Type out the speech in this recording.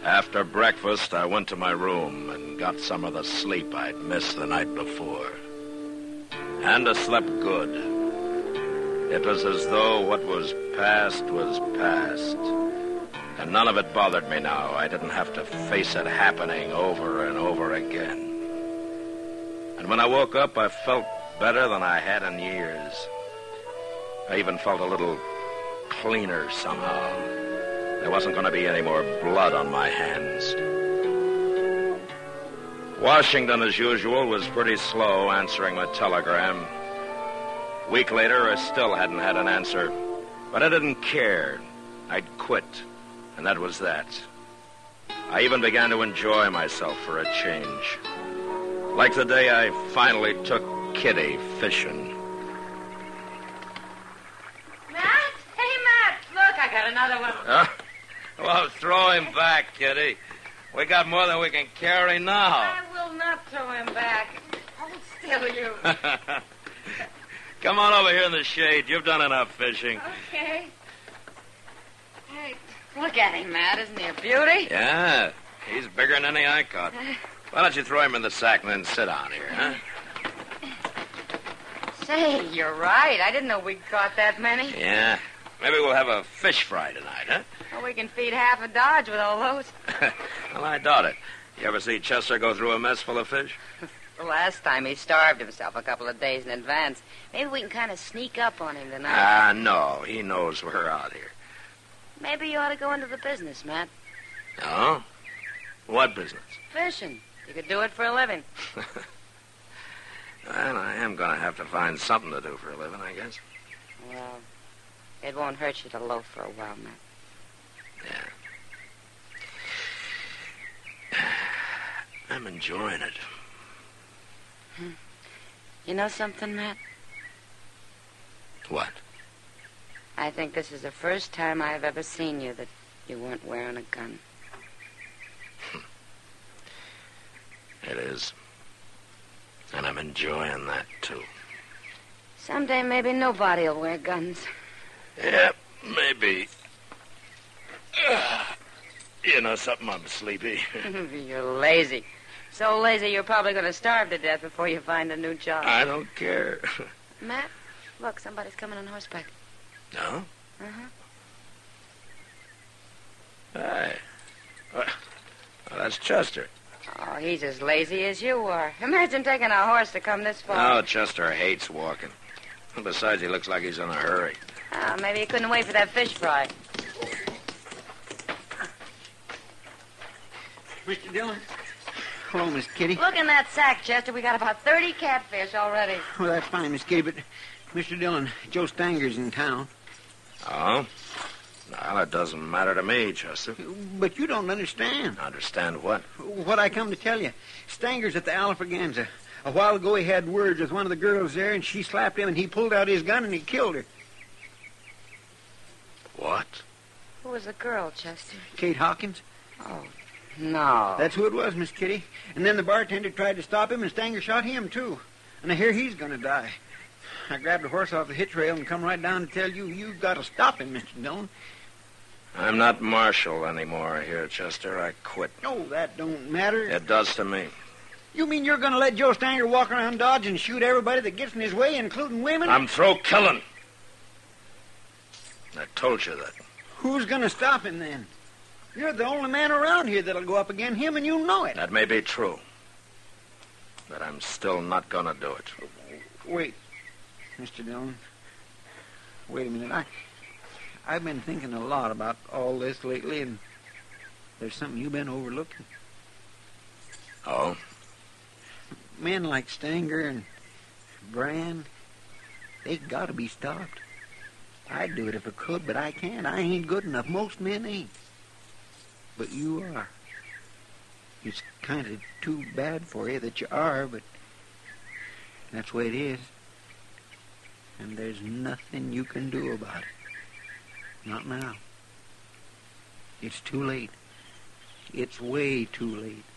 After breakfast, I went to my room and got some of the sleep I'd missed the night before. And I slept good. It was as though what was past, and none of it bothered me now. I didn't have to face it happening over and over again. And when I woke up, I felt better than I had in years. I even felt a little cleaner somehow. There wasn't going to be any more blood on my hands. Washington, as usual, was pretty slow answering my telegram. A week later, I still hadn't had an answer. But I didn't care. I'd quit, and that was that. I even began to enjoy myself for a change. Like the day I finally took Kitty fishing. Matt? Hey, Matt, look, I got another one. Well, throw him back, Kitty. We got more than we can carry now. I will not throw him back. Hold still, you. Come on over here in the shade. You've done enough fishing. Okay. Hey, look at him, Matt. Isn't he a beauty? Yeah, he's bigger than any I caught. Why don't you throw him in the sack and then sit down here, huh? Say, you're right. I didn't know we'd caught that many. Yeah. Maybe we'll have a fish fry tonight, huh? Well, we can feed half a Dodge with all those. Well, I doubt it. You ever see Chester go through a mess full of fish? The last time he starved himself a couple of days in advance. Maybe we can kind of sneak up on him tonight. No. He knows we're out here. Maybe you ought to go into the business, Matt. Oh? What business? Fishing. You could do it for a living. Well, I am going to have to find something to do for a living, I guess. Well, it won't hurt you to loaf for a while, Matt. Yeah. I'm enjoying it. You know something, Matt? What? I think this is the first time I've ever seen you that you weren't wearing a gun. It is. And I'm enjoying that, too. Someday maybe nobody will wear guns. Yeah, maybe. You know something, I'm sleepy. You're lazy. So lazy you're probably going to starve to death before you find a new job. I don't care. Matt, look, somebody's coming on horseback. No? Uh-huh. Hey. Well, that's Chester. Oh, he's as lazy as you are. Imagine taking a horse to come this far. Oh, Chester hates walking. Besides, he looks like he's in a hurry. Oh, maybe he couldn't wait for that fish fry. Mr. Dillon? Hello, Miss Kitty. Look in that sack, Chester. We got about 30 catfish already. Well, that's fine, Miss Kitty, but Mr. Dillon, Joe Stanger's in town. Oh? Well, it doesn't matter to me, Chester. But you don't understand. Understand what? What I come to tell you. Stanger's at the Alfraganza. A while ago he had words with one of the girls there, and she slapped him, and he pulled out his gun, and he killed her. What? Who was the girl, Chester? Kate Hawkins. Oh, no. That's who it was, Miss Kitty. And then the bartender tried to stop him, and Stanger shot him, too. And I hear he's going to die. I grabbed the horse off the hitch rail and come right down to tell you, you've got to stop him, Mr. Dillon. I'm not marshal anymore here, Chester. I quit. No, that don't matter. It does to me. You mean you're going to let Joe Stanger walk around Dodge and shoot everybody that gets in his way, including women? I'm through killing. I told you that. Who's going to stop him, then? You're the only man around here that'll go up against him, and you know it. That may be true. But I'm still not going to do it. Wait, Mr. Dillon. Wait a minute. I've been thinking a lot about all this lately, and there's something you've been overlooking. Oh? Men like Stanger and Brand, they got to be stopped. I'd do it if I could, but I can't. I ain't good enough. Most men ain't. But you are. It's kind of too bad for you that you are, but that's the way it is. And there's nothing you can do about it. Not now. It's too late. It's way too late.